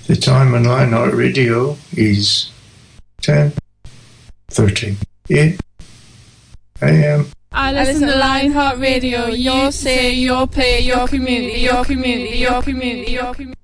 The time on Lionheart Radio is 10:38 a.m. I listen to Lionheart Radio. Your say, your play, your community, your community, your community, your community.